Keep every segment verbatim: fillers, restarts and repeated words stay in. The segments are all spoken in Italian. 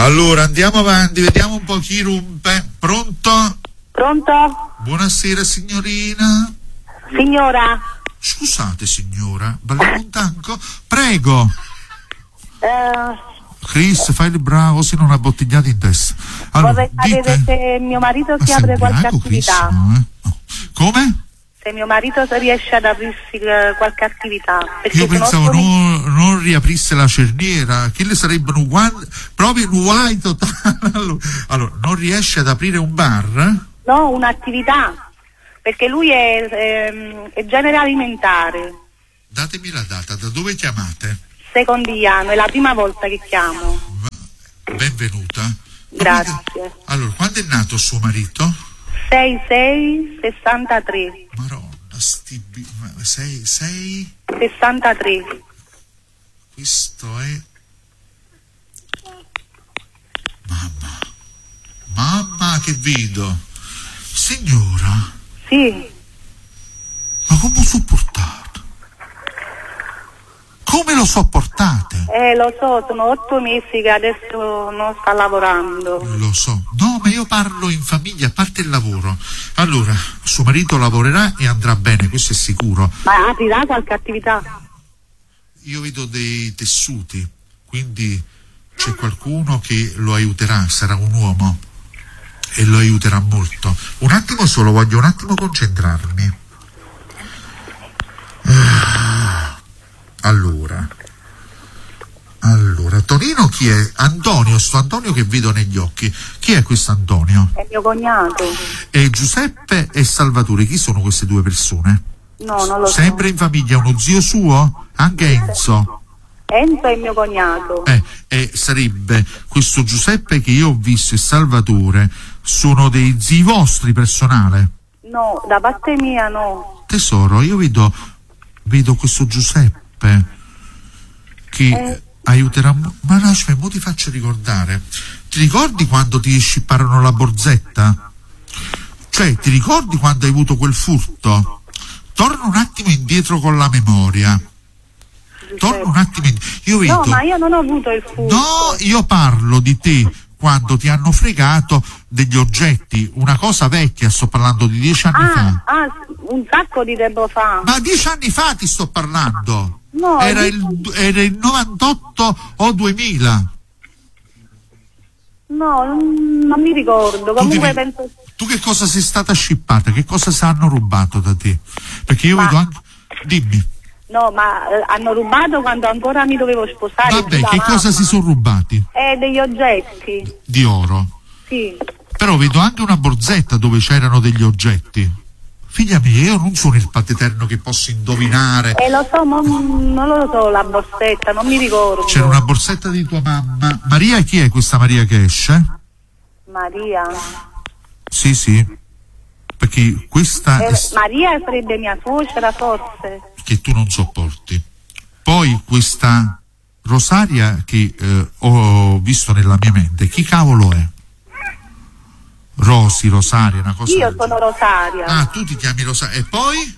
Allora andiamo avanti, vediamo un po' chi rompe. Pronto? Pronto? Buonasera signorina. Signora. Scusate signora, balliamo un tango? Prego. Eh, Chris, fai il bravo, se non abbottigliati in testa. Allora, vorrei sapere dite... se mio marito Ma si sei apre qualche ubriaco, attività. Chris? No, eh? No. Come? Se mio marito riesce ad aprirsi eh, qualche attività. Perché Io pensavo sono... non, non riaprisse la cerniera, che le sarebbero uguali, proprio guai totali. Allora, allora, non riesce ad aprire un bar? No, un'attività, perché lui è, è, è genere alimentare. Datemi la data, da dove chiamate? Secondigliano, è la prima volta che chiamo. Benvenuta. Grazie. Allora, quando è nato suo marito? sei sei sessantatré. Maronna, sti sei sei sessantatré. Questo è mamma. Mamma che vedo. Signora. Sì. Ma come sopportate? Come lo sopportate? Eh, lo so, sono otto mesi che adesso non sta lavorando. Lo so. No, ma io parlo in famiglia, a parte il lavoro. Allora, suo marito lavorerà e andrà bene, questo è sicuro. Ma aprirà qualche attività? Io vedo dei tessuti, quindi c'è qualcuno che lo aiuterà, sarà un uomo e lo aiuterà molto. Un attimo solo, voglio un attimo concentrarmi. Ah, allora, allora, Tonino chi è? Antonio, sto Antonio che vedo negli occhi. Chi è questo Antonio? È mio cognato. E Giuseppe e Salvatore, chi sono queste due persone? No, non lo so. Sempre in famiglia, uno zio suo? Anche Enzo? Enzo è mio cognato. Eh, eh, sarebbe questo Giuseppe che io ho visto e Salvatore sono dei zii vostri personale? No, da parte mia no. Tesoro, io vedo vedo questo Giuseppe che Eh. aiuterà, ma lasciami, mo ti faccio ricordare. Ti ricordi quando ti scipparono la borsetta? Cioè, ti ricordi quando hai avuto quel furto? Torna un attimo indietro con la memoria. Torna un attimo indietro. Io vedo. No, ma io non ho avuto il furto. No, io parlo di te quando ti hanno fregato degli oggetti, una cosa vecchia, sto parlando di dieci anni Ah, fa. ah, un sacco di tempo fa. Ma dieci anni fa ti sto parlando. No, Era dieci- il, era il novantotto o duemila. No, non, non mi ricordo. Comunque tu, devi- penso. tu che cosa sei stata scippata? Che cosa si hanno rubato da te? Perché io Ma- vedo anche. Dimmi. No, ma eh, hanno rubato quando ancora mi dovevo sposare. Vabbè, sulla che mamma. cosa si sono rubati? Eh, degli oggetti. Di oro. Sì. Però vedo anche una borsetta dove c'erano degli oggetti. Figlia mia, io non sono il Padre che posso indovinare. Eh, lo so, ma non lo so, la borsetta, non mi ricordo. C'era una borsetta di tua mamma. Maria, chi è questa Maria che esce? Maria. Sì, sì. Perché questa Eh, è Maria sarebbe mia suocera, forse. che tu non sopporti. Poi questa Rosaria che eh, ho visto nella mia mente, chi cavolo è? Rosi, Rosaria, una cosa Io del sono genere. Rosaria. Ah, tu ti chiami Rosaria. E poi?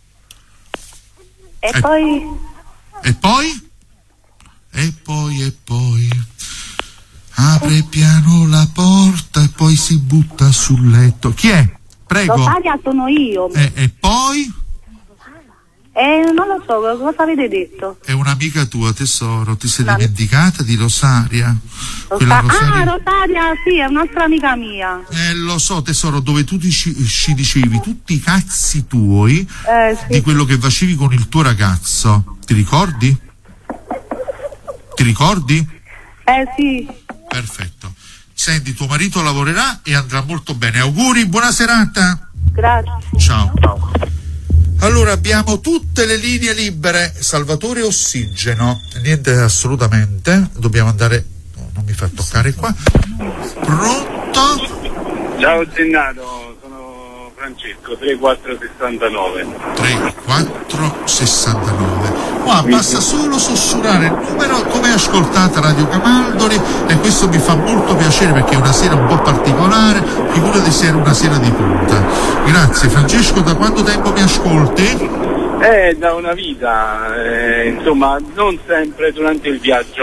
E eh. poi. E poi? E poi, e poi apre piano la porta e poi si butta sul letto. Chi è? Prego. Rosaria sono io. E, e poi? Eh, non lo so, cosa avete detto? È un'amica tua, tesoro. Ti sei Una- dimenticata di Rosaria? Quella Rosa- Rosaria. Ah, Rosaria, sì, è un'altra amica mia. Eh, lo so, tesoro, dove tu ti ci, ci dicevi tutti i cazzi tuoi Eh, sì. di quello che facevi con il tuo ragazzo. Ti ricordi? Ti ricordi? Eh, sì. Perfetto. Senti, tuo marito lavorerà e andrà molto bene. Auguri, buona serata. Grazie. Ciao. Allora abbiamo tutte le linee libere. Salvatore Ossigeno. Niente assolutamente. Dobbiamo andare. No, non mi fa toccare qua. Pronto? Ciao Gennato, sono Francesco, tre quattro sessantanove. tre quattro sessantanove. Qua basta solo sussurrare il numero come ascoltata Radio Camaldoli e questo mi fa molto piacere perché è una sera un po' particolare, figurati se era una sera di punta. Grazie Francesco, da quanto tempo mi ascolti? Eh, da una vita, eh, insomma, non sempre durante il viaggio.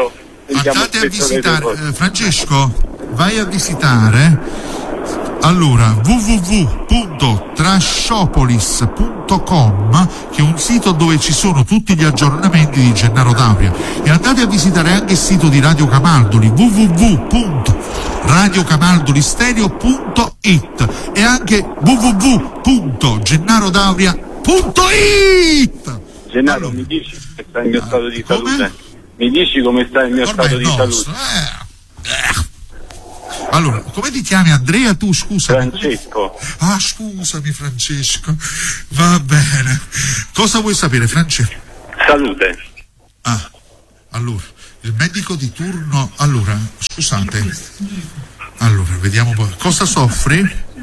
andate a visitare, eh, Francesco, vai a visitare allora w w w punto trashopolis punto com, che è un sito dove ci sono tutti gli aggiornamenti di Gennaro D'Auria, e andate a visitare anche il sito di Radio Camaldoli, w w w punto radio camaldoli stereo punto it, e anche w w w punto gennaro dauria punto it. Gennaro, allora, mi dici come sta il mio stato di come? salute? Mi dici come sta il mio Ormai stato di nostro, salute? eh. Eh. Allora, come ti chiami, Andrea? Tu, scusa. Francesco. Ah, scusami, Francesco. Va bene. Cosa vuoi sapere, Francesco? Salute. Ah, allora, il medico di turno. Allora, scusate. Allora, vediamo poi. Cosa soffri?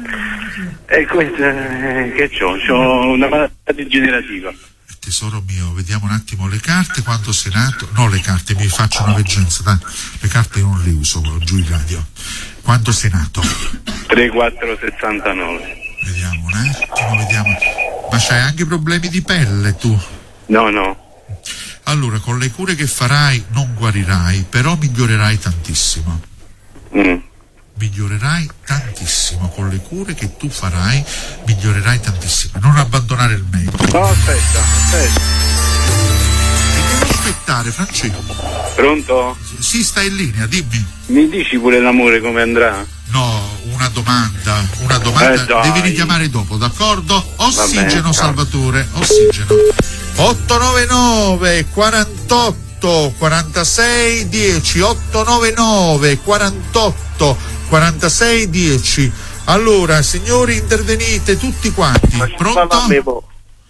E questo, eh, che c'ho? C'ho una malattia degenerativa. Tesoro mio, vediamo un attimo le carte, quando sei nato. No, le carte, mi faccio una veggenza, dai. Le carte io non le uso giù in radio. Quando sei nato? tre quattro sessantanove. Vediamo un attimo, vediamo. Ma c'hai anche problemi di pelle tu? No, no. Allora, con le cure che farai non guarirai, però migliorerai tantissimo. Mm. Migliorerai tantissimo, con le cure che tu farai migliorerai tantissimo. Non abbandonare il medico. No, aspetta, aspetta. E devo aspettare, Francesco. Pronto? Sì, stai in linea, dimmi. Mi dici pure l'amore come andrà? No, una domanda, una domanda, Eh, dai. devi richiamare dopo, d'accordo? Ossigeno, bene, Salvatore, ossigeno. otto nove nove quarantotto quarantasei dieci, otto nove nove quarantotto quarantasei dieci. Allora, signori, intervenite tutti quanti. Pronto? Pronto?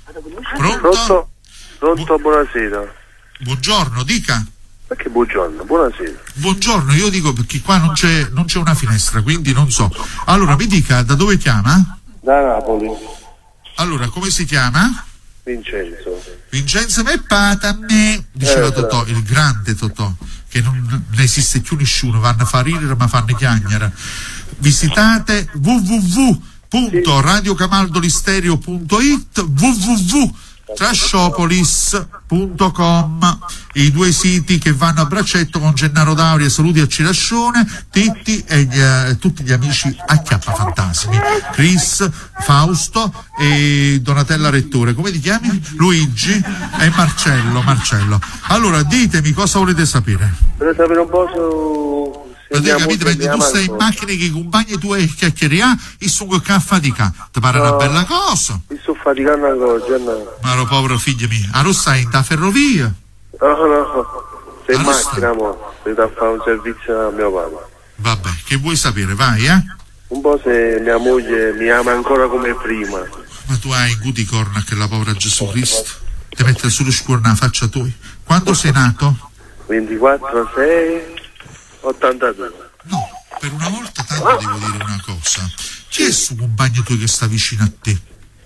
Pronto? Pronto, buonasera. Buongiorno, dica. Perché buongiorno? Buonasera. Buongiorno, io dico perché qua non c'è, non c'è una finestra, quindi non so. Allora, mi dica, da dove chiama? Da Napoli. Allora, come si chiama? Vincenzo. Vincenzo Meppata a me, diceva Eh, Totò, il grande Totò, che non ne esiste più nessuno, vanno a far ridere ma fanno chiagnere. Visitate w w w punto radio camaldoli stereo punto it, w w w punto trashopolis punto com, i due siti che vanno a braccetto con Gennaro D'Auria. Saluti a Cirascione, Titti e gli, eh, tutti gli amici Acchiappafantasmi, Chris, Fausto e Donatella Rettore. Come ti chiami? Luigi e Marcello. Marcello. Allora, ditemi cosa volete sapere. Vorrei sapere un po' su... Ma tu capite, mentre tu stai in macchina che i compagni tu e chiacchieriamo e sono che affatica, ti pare No. una bella cosa? Mi sto faticando ancora, Gennaro. Ma lo povero figlio mio, a stai in da ferrovia? No, no, sei in Allora macchina, mo. Devo a fare un servizio a mio padre. Vabbè, che vuoi sapere, vai, eh? Un po' se mia moglie mi ama ancora come prima. Ma tu hai in guti corna che la povera Gesù Cristo ti mette solo scuola nella faccia tua. Quando sei nato? ventiquattro sei ottantadue. No, per una volta tanto devo dire una cosa. Chi è sto compagno tuo che sta vicino a te?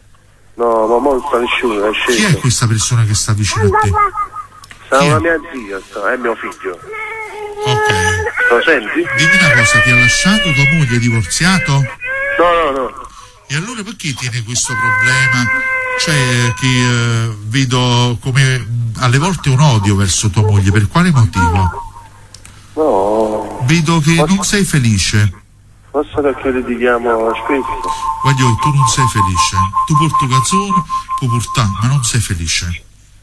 No, ma mo non sta nessuno, è Chi è sceso. questa persona che sta vicino a te? Sta Chi è? una mia zia, sta, è mio figlio. Ok. Lo senti? Dimmi una cosa, ti ha lasciato tua moglie, è divorziato? No, no, no. E allora perché tiene questo problema? Cioè, che eh, vedo come mh, alle volte un odio verso tua moglie, per quale motivo? No, Vedo che non sei felice. forse perché litighiamo spesso. Voglio, tu non sei felice. Tu porti canzone, puoi portare, ma non sei felice.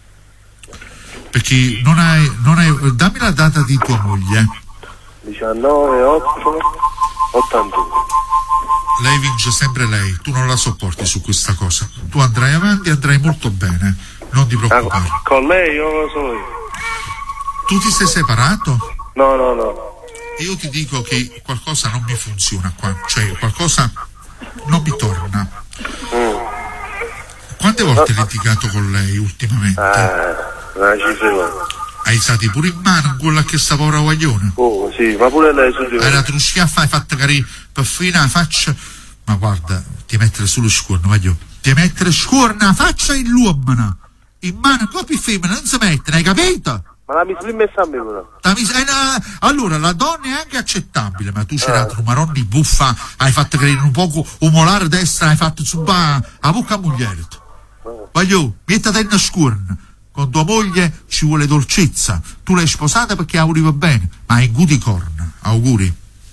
Perché non hai, non hai. Dammi la data di tua moglie. diciannove otto ottantuno. Lei vince sempre lei, tu non la sopporti su questa cosa. Tu andrai avanti e andrai molto bene, non ti preoccupare. Ah, con lei o lo so io? Tu ti sei separato? No, no, no. Io ti dico che qualcosa non mi funziona qua, cioè qualcosa non mi torna. Mm. Quante volte hai litigato con lei ultimamente? Eh, una cifra. Hai stati pure in mano quella che sta povera guaglione? Oh, sì, ma pure lei su di Era me. truschiaffa, hai fatto carì per fine la faccia. Ma guarda, ti mettere solo scuorno, voglio. Ti mettere scuorno la faccia in l'uomo. In mano coppie femmine non si mettono, hai capito? Ma la mi sono messa a me però. La mis- eh, no, allora la donna è anche accettabile, ma tu c'era un maronni buffa, hai fatto credere un poco un molare destra, hai fatto subare a bocca a moglie. Voglio, mettete in scuorno. con tua moglie ci vuole dolcezza. Tu l'hai sposata perché auguri va bene, ma hai guti corna. Auguri.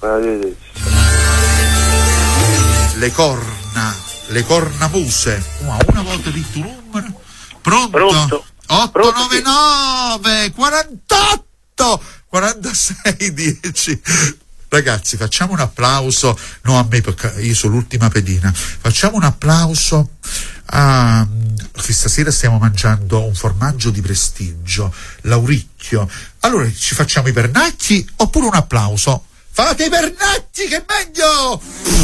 Le corna, le cornamuse. Wow, una volta di tuo numero. Pronto? Pronto? otto nove nove quarantotto quarantasei dieci. Ragazzi, facciamo un applauso, no a me perché io sono l'ultima pedina, facciamo un applauso a... stasera stiamo mangiando un formaggio di prestigio, l'Auricchio. Allora ci facciamo i pernacchi oppure un applauso? Fate i pernacchi che è meglio!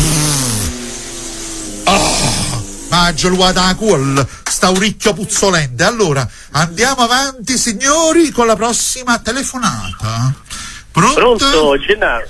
Oh, maggio luata quel sta Auricchio puzzolente. Allora andiamo avanti signori con la prossima telefonata. Pronto? Pronto, Gennaro?